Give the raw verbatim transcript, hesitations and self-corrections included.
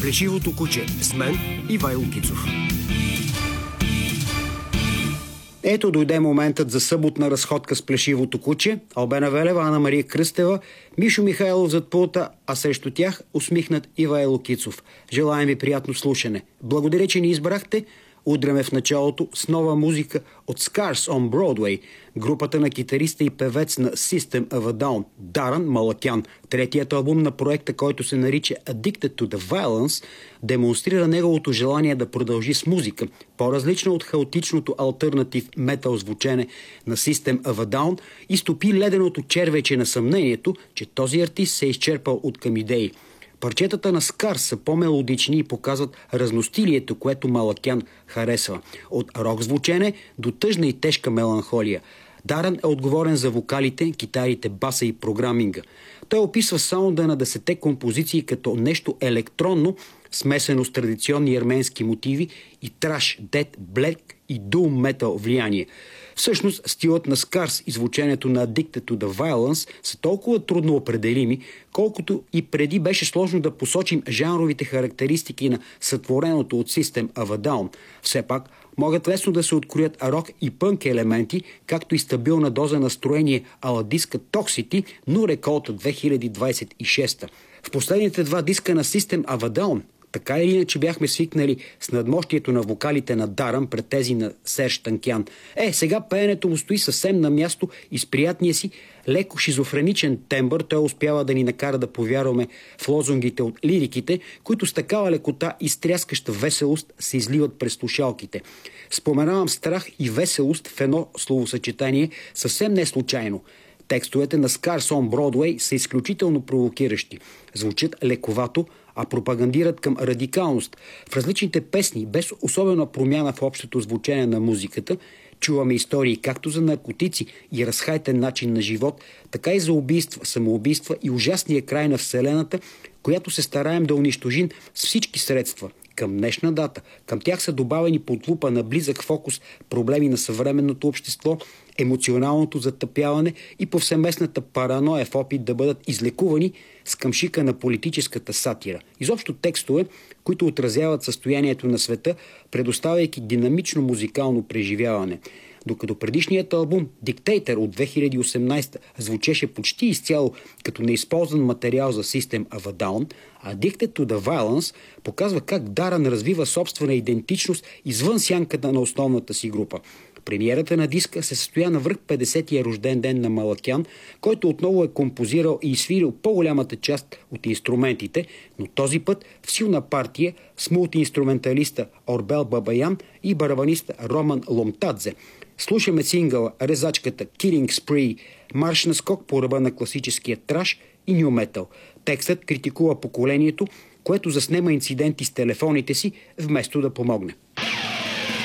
Плешивото куче с мен Ивайло Кицов. Ето дойде моментът за съботна разходка с Плешивото куче. Албена Велева, Ана Мария Кръстева, Мишо Михайлов зад пулта, а срещу тях усмихнат Ивайло Кицов. Желаем ви приятно слушане. Благодаря, че ни избрахте. Удряме в началото с нова музика от Scars on Broadway, групата на китариста и певец на System of a Down, Даран Малакян. Третият албум на проекта, който се нарича Addicted to the Violence, демонстрира неговото желание да продължи с музика, по-различна от хаотичното альтернатив метал звучене на System of a Down, и стопи леденото червече на съмнението, че този артист се е изчерпал от към идеи. Парчетата на Скар са по-мелодични и показват разностилието, което Малакян харесва. От рок звучене до тъжна и тежка меланхолия. Даран е отговорен за вокалите, китарите, баса и програминга. Той описва саунда на десетте композиции като нещо електронно, смесено с традиционни арменски мотиви и траш, дет, блек и дум метал влияние. Всъщност, стилът на Скарс и звученето на Addicted to the Violence са толкова трудно определими, колкото и преди беше сложно да посочим жанровите характеристики на сътвореното от System of a Down. Все пак, могат лесно да се откроят рок и пънк елементи, както и стабилна доза настроение ала диска Toxicity, но реколта две хиляди двадесет и шеста. В последните два диска на System of a Down така или иначе бяхме свикнали с надмощието на вокалите на Даран пред тези на Серж Танкян. Е, сега пеенето му стои съвсем на място и с приятния си леко шизофреничен тембър той успява да ни накара да повярваме в лозунгите от лириките, които с такава лекота и стряскаща веселост се изливат през слушалките. Споменавам страх и веселост в едно словосъчетание съвсем не случайно. Текстовете на Scars on Broadway са изключително провокиращи. Звучат лековато, а пропагандират към радикалност. В различните песни, без особена промяна в общото звучение на музиката, чуваме истории както за наркотици и разхайтен начин на живот, така и за убийства, самоубийства и ужасния край на Вселената, която се стараем да унищожим с всички средства. Към днешна дата, към тях са добавени под лупа на близък фокус проблеми на съвременното общество, емоционалното затъпяване и повсеместната параноя в опит да бъдат излекувани с камшика на политическата сатира. Изобщо текстове, които отразяват състоянието на света, предоставяйки динамично музикално преживяване. Докато предишният албум Dictator от две хиляди и осемнадесета звучеше почти изцяло като неизползван материал за System of a Down, Addicted to the Violence показва как Даран развива собствена идентичност извън сянката на основната си група. Премиерата на диска се състоя на връх петдесетия рожден ден на Малакян, който отново е композирал и изсвирил по-голямата част от инструментите, но този път в силна партия с мултиинструменталиста Орбел Бабаян и барабаниста Роман Ломтадзе. Слушаме сингъла Резачката Killing Spree, марш на скок по ръба на класическия траш и ню метал. Текстът критикува поколението, което заснема инциденти с телефоните си, вместо да помогне.